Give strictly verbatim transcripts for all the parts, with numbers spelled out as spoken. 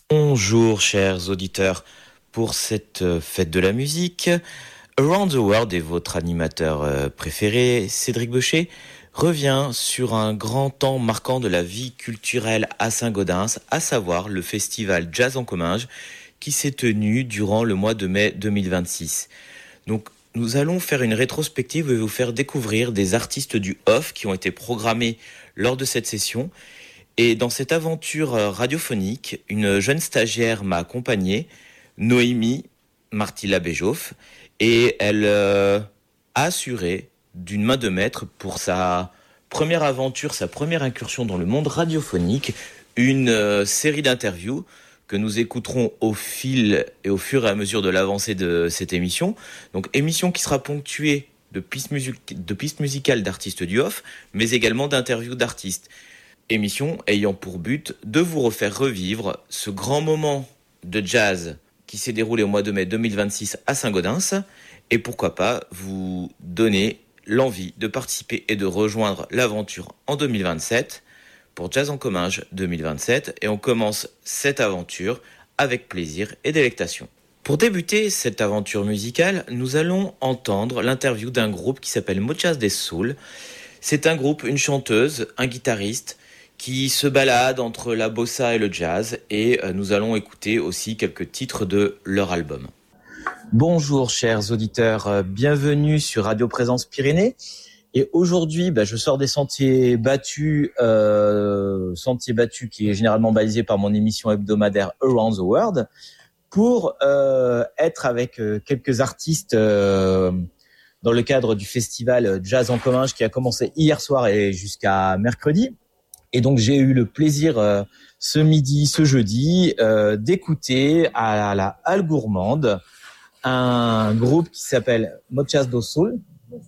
Bonjour chers auditeurs, pour cette fête de la musique, Around the World et votre animateur préféré, Cédric Beucher, revient sur un grand temps marquant de la vie culturelle à Saint-Gaudens, à savoir le festival Jazz en Comminges qui s'est tenu durant le mois de mai deux mille vingt-six. Donc nous allons faire une rétrospective et vous faire découvrir des artistes du off qui ont été programmés lors de cette session. Et dans cette aventure radiophonique, une jeune stagiaire m'a accompagné, Noémie Martilla-Béjoff, et elle euh, a assuré d'une main de maître pour sa première aventure, sa première incursion dans le monde radiophonique, une euh, série d'interviews que nous écouterons au fil et au fur et à mesure de l'avancée de cette émission. Donc émission qui sera ponctuée de pistes, music- de pistes musicales d'artistes du off, mais également d'interviews d'artistes. Émission ayant pour but de vous refaire revivre ce grand moment de jazz qui s'est déroulé au mois de mai deux mille vingt-six à Saint-Gaudens et pourquoi pas vous donner l'envie de participer et de rejoindre l'aventure en deux mille vingt-sept pour Jazz en Comminges deux mille vingt-sept, et on commence cette aventure avec plaisir et délectation. Pour débuter cette aventure musicale, nous allons entendre l'interview d'un groupe qui s'appelle Mochas del Sul. C'est un groupe, une chanteuse, un guitariste qui se balade entre la bossa et le jazz, et nous allons écouter aussi quelques titres de leur album. Bonjour chers auditeurs, bienvenue sur Radio Présence Pyrénées. Et aujourd'hui, bah, je sors des sentiers battus, euh, sentiers battus qui est généralement balisé par mon émission hebdomadaire Around the World, pour euh, être avec euh, quelques artistes euh, dans le cadre du festival Jazz en Comminges qui a commencé hier soir et jusqu'à mercredi. Et donc, j'ai eu le plaisir euh, ce midi, ce jeudi, euh, d'écouter à la Halle Gourmande un groupe qui s'appelle Mochas del Sul.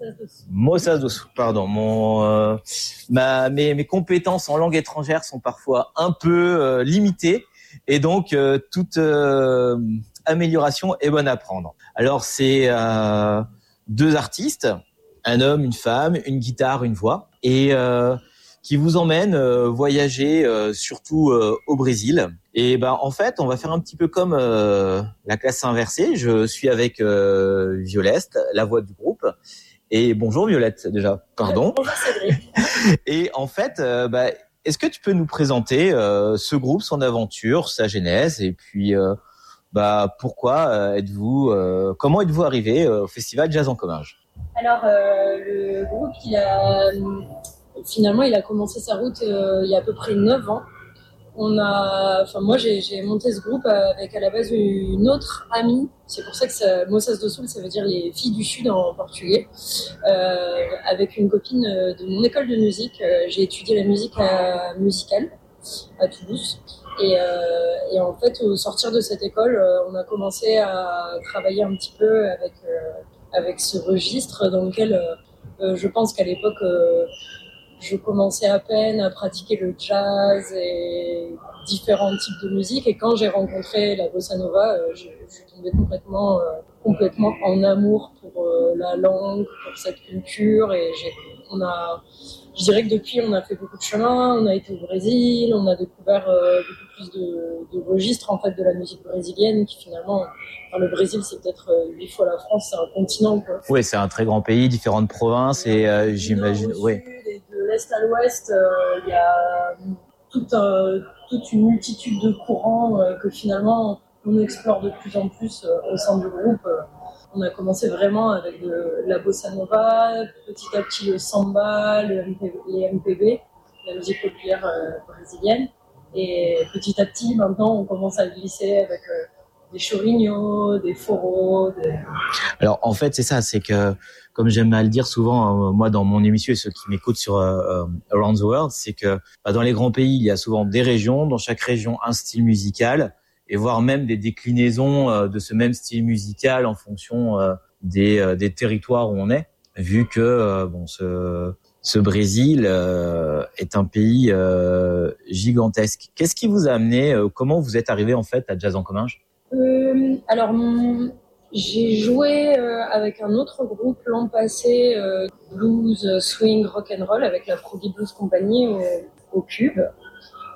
Mochas del Sul, pardon. Mon, euh, ma, mes, mes compétences en langue étrangère sont parfois un peu euh, limitées. Et donc, euh, toute euh, amélioration est bonne à prendre. Alors, c'est euh, deux artistes, un homme, une femme, une guitare, une voix. Et... Euh, qui vous emmène euh, voyager euh, surtout euh, au Brésil. Et ben en fait, on va faire un petit peu comme euh, la classe inversée. Je suis avec euh, Violette, la voix du groupe. Et bonjour Violette déjà. Pardon. Bonjour Cédric. Et en fait, euh, bah, est-ce que tu peux nous présenter euh, ce groupe, son aventure, sa genèse, et puis euh, bah pourquoi euh, êtes-vous, euh, comment êtes-vous arrivé euh, au festival Jazz en Comminges? Alors euh, le groupe, il a Finalement, il a commencé sa route euh, il y a à peu près neuf ans. On a, enfin moi, j'ai, j'ai monté ce groupe avec à la base une autre amie. C'est pour ça que ça, Moças do Sul, ça veut dire les filles du Sud en portugais. Euh, avec une copine de mon école de musique. Euh, j'ai étudié la musique à, musicale à Toulouse. Et, euh, et en fait, au sortir de cette école, on a commencé à travailler un petit peu avec, euh, avec ce registre dans lequel euh, je pense qu'à l'époque... Euh, je commençais à peine à pratiquer le jazz et différents types de musique. Et quand j'ai rencontré la bossa nova, euh, je, je suis tombée complètement, euh, complètement en amour pour euh, la langue, pour cette culture. Et j'ai, on a, je dirais que depuis, on a fait beaucoup de chemin. On a été au Brésil, on a découvert euh, beaucoup plus de, de registres en fait de la musique brésilienne, qui finalement, enfin, le Brésil, c'est peut-être huit fois la France, c'est un continent, quoi. Oui, c'est un très grand pays, différentes provinces, et euh, j'imagine, oui. De l'Est à l'Ouest, il euh, y a tout un, toute une multitude de courants euh, que finalement on explore de plus en plus euh, au sein du groupe. Euh, on a commencé vraiment avec de la bossa nova, petit à petit le samba, le M P B, les M P B, la musique populaire euh, brésilienne. Et petit à petit, maintenant, on commence à glisser avec euh, des chorinhos, des foros. Des... Alors en fait, c'est ça, c'est que comme j'aime à le dire souvent, euh, moi dans mon émission et ceux qui m'écoutent sur euh, Around the World, c'est que bah, dans les grands pays, il y a souvent des régions, dans chaque région un style musical, et voire même des déclinaisons euh, de ce même style musical en fonction euh, des, euh, des territoires où on est, vu que euh, bon ce, ce Brésil euh, est un pays euh, gigantesque. Qu'est-ce qui vous a amené, euh, comment vous êtes arrivé en fait à Jazz en Comminges? euh, Alors mon... J'ai joué euh, avec un autre groupe l'an passé, euh, blues, swing, rock and roll, avec la Froggy Blues Company au, au Cube.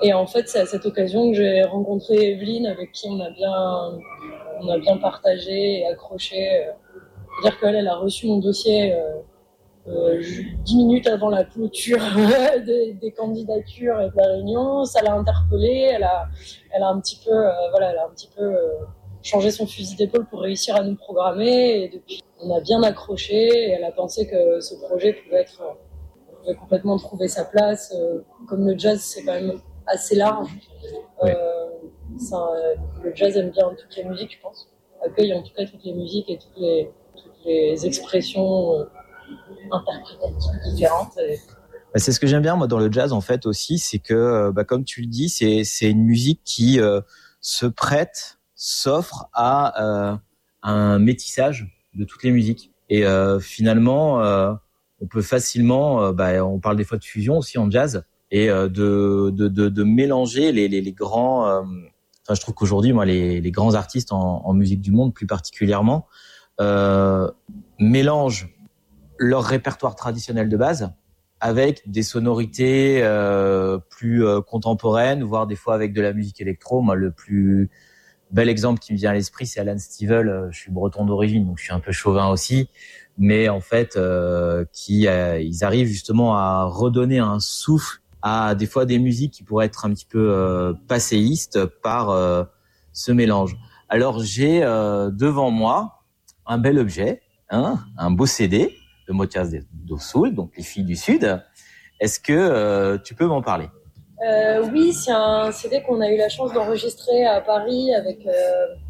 Et en fait, c'est à cette occasion que j'ai rencontré Evelyne, avec qui on a bien, on a bien partagé et accroché. C'est-à-dire qu'elle, elle a reçu mon dossier euh, euh, dix minutes avant la clôture des, des candidatures et de la réunion. Ça l'a interpellée. Elle a, elle a un petit peu, euh, voilà, elle a un petit peu euh, changé son fusil d'épaule pour réussir à nous programmer. Et depuis, on a bien accroché. Et elle a pensé que ce projet pouvait être, pouvait complètement trouver sa place. Euh, comme le jazz, c'est quand même assez large. Euh, ouais. ça, le jazz aime bien toutes les musiques, je pense. Accueille en tout cas toutes les musiques et toutes les, toutes les expressions euh, interprétatives différentes. Et... Bah, c'est ce que j'aime bien moi dans le jazz en fait aussi, c'est que bah, comme tu le dis, c'est c'est une musique qui euh, se prête, s'offre à euh, un métissage de toutes les musiques. Et euh, finalement, euh, on peut facilement, euh, bah, on parle des fois de fusion aussi en jazz. Et euh, de, de de de mélanger les les, les grands euh, enfin je trouve qu'aujourd'hui moi les les grands artistes en, en musique du monde plus particulièrement euh, mélangent leur répertoire traditionnel de base avec des sonorités euh, plus euh, contemporaines, voire des fois avec de la musique électro. Moi le plus bel exemple qui me vient à l'esprit, c'est Alan Stivell. Je suis breton d'origine, donc je suis un peu chauvin aussi, mais en fait euh, qui euh, ils arrivent justement à redonner un souffle à des fois des musiques qui pourraient être un petit peu euh, passéistes par euh, ce mélange. Alors j'ai euh, devant moi un bel objet, hein, un beau C D de Motias do Sul, donc les filles du Sud. Est-ce que euh, tu peux m'en parler ? euh, Oui, c'est un C D qu'on a eu la chance d'enregistrer à Paris avec euh,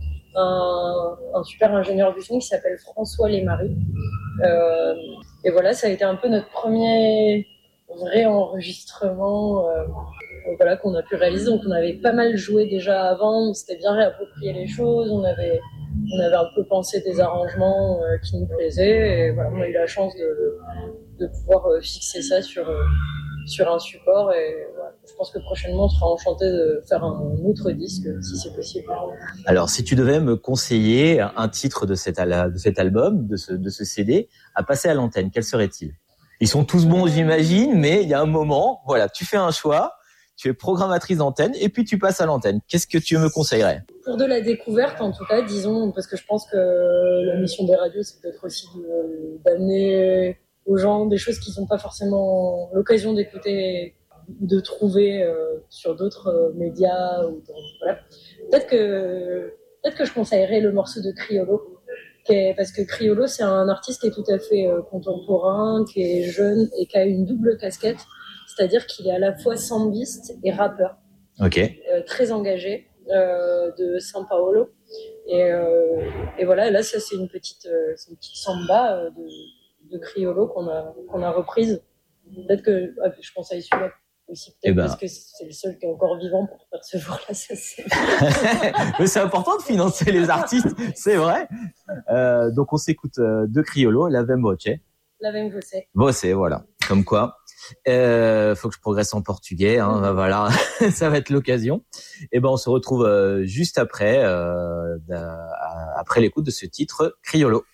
un, un super ingénieur du son qui s'appelle François Lemarie. Euh, et voilà, ça a été un peu notre premier vrai enregistrement euh, voilà, qu'on a pu réaliser. Donc on avait pas mal joué déjà avant, on s'était bien réapproprié les choses, on avait, on avait un peu pensé des arrangements euh, qui nous plaisaient. Et voilà, on a eu la chance de, de pouvoir euh, fixer ça sur, euh, sur un support. Et voilà, je pense que prochainement on sera enchanté de faire un autre disque si c'est possible. Alors si tu devais me conseiller un titre de cet, al- de cet album, de ce, de ce C D, à passer à l'antenne, quel serait-il ? Ils sont tous bons, j'imagine, mais il y a un moment, voilà, tu fais un choix, tu es programmatrice d'antenne et puis tu passes à l'antenne. Qu'est-ce que tu me conseillerais ? Pour de la découverte, en tout cas, disons, parce que je pense que la mission des radios, c'est peut-être aussi de, d'amener aux gens des choses qu'ils n'ont pas forcément l'occasion d'écouter ou de trouver euh, sur d'autres euh, médias. Ou dans, voilà. Peut-être que, peut-être que je conseillerais le morceau de Criollo. Qui est, parce que Criollo, c'est un artiste qui est tout à fait euh, contemporain, qui est jeune et qui a une double casquette, c'est-à-dire qu'il est à la fois sambiste et rappeur. Ok. Euh, très engagé euh, de São Paulo. Et, euh, et voilà, là, ça, c'est une petite, euh, c'est une petite samba euh, de, de Criollo qu'on a, qu'on a reprise. Peut-être que ah, je conseille celui-là aussi, peut-être eh ben. parce que c'est le seul qui est encore vivant pour faire ce jour-là. Ça, c'est... Mais c'est important de financer les artistes, c'est vrai. Euh, donc on s'écoute euh, de Criollo, La Vem Voce. La Vem Voce. Voce, voilà. Comme quoi. Euh, faut que je progresse en portugais, hein, mmh. Voilà, ça va être l'occasion. Et ben on se retrouve euh, juste après, euh, après l'écoute de ce titre Criollo.